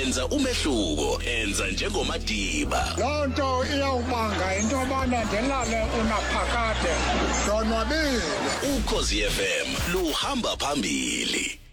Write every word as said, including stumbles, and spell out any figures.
yenza umehluko, enza njengomadiba. Lonto iyawubanga into yobana ndelale unaphakade. Donwabile. Ukhozi F M luhamba phambili.